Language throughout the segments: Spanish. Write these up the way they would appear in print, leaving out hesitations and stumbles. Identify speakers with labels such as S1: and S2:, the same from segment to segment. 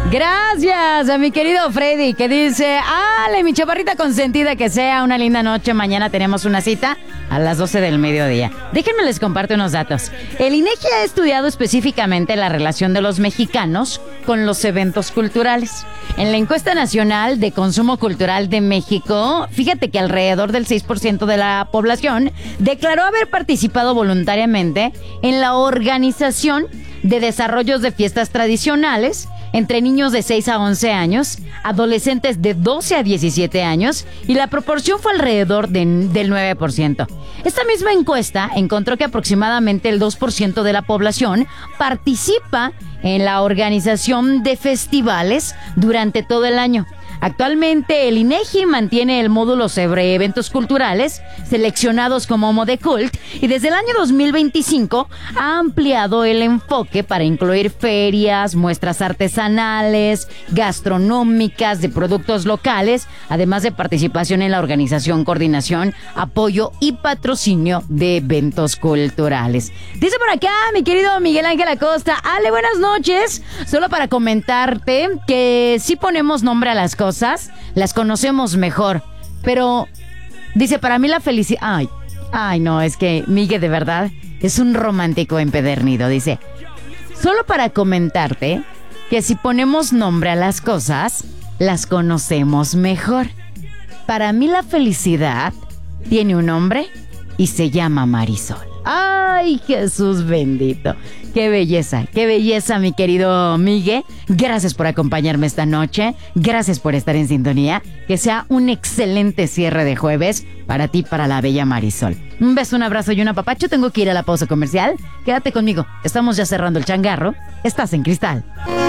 S1: Gracias a mi querido Freddy, que dice: Ale, mi chaparrita consentida, que sea una linda noche. Mañana tenemos una cita a las 12 del mediodía. Déjenme les comparto unos datos. El INEGI ha estudiado específicamente la relación de los mexicanos con los eventos culturales. En la encuesta nacional de consumo cultural de México, fíjate que alrededor del 6% de la población declaró haber participado voluntariamente en la organización de desarrollos de fiestas tradicionales entre niños de 6 a 11 años, adolescentes de 12 a 17 años, y la proporción fue alrededor del 9%. Esta misma encuesta encontró que aproximadamente el 2% de la población participa en la organización de festivales durante todo el año. Actualmente el INEGI mantiene el módulo sobre eventos culturales seleccionados como Modecult, y desde el año 2025 ha ampliado el enfoque para incluir ferias, muestras artesanales, gastronómicas de productos locales, además de participación en la organización, coordinación, apoyo y patrocinio de eventos culturales. Dice por acá mi querido Miguel Ángel Acosta: Ale, buenas noches. Solo para comentarte que si ponemos nombre a las cosas, las conocemos mejor. Pero dice, para mí la felicidad... Ay, no, es que Miguel de verdad es un romántico empedernido. Dice, solo para comentarte que si ponemos nombre a las cosas, las conocemos mejor. Para mí la felicidad tiene un nombre y se llama Marisol. ¡Ay, Jesús bendito! ¡Qué belleza, mi querido Miguel! Gracias por acompañarme esta noche. Gracias por estar en sintonía. Que sea un excelente cierre de jueves para ti, para la bella Marisol. Un beso, un abrazo y un apapacho. Tengo que ir a la pausa comercial. Quédate conmigo. Estamos ya cerrando el changarro. Estás en Cristal.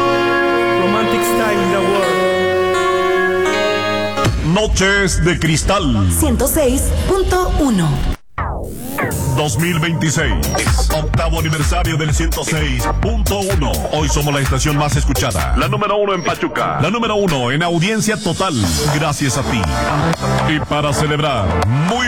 S2: Romantic Style in the World.
S3: Noches de Cristal
S4: 106.1.
S3: 2026, octavo aniversario del 106.1. Hoy somos la estación más escuchada, la número 1 en Pachuca, la número 1 en audiencia total, gracias a ti. Y para celebrar, muy